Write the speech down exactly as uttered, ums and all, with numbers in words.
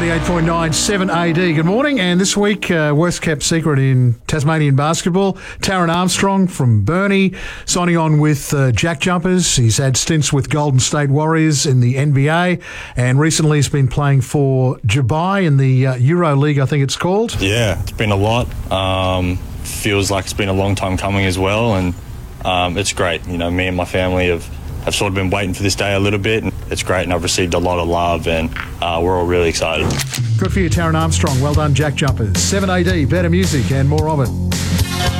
ninety-eight point nine, seven A D. Good morning, and this week, uh, worst kept secret in Tasmanian basketball, Taran Armstrong from Burnie, signing on with uh, Jack Jumpers. He's had stints with Golden State Warriors in the N B A, and recently he's been playing for Dubai in the uh, Euro League, I think it's called. Yeah, it's been a lot. Um, feels like it's been a long time coming as well, and um, it's great. You know, me and my family have I've sort of been waiting for this day a little bit, and it's great, and I've received a lot of love, and uh, we're all really excited. Good for you, Taran Armstrong. Well done, Jack Jumpers. seven A D, better music and more of it.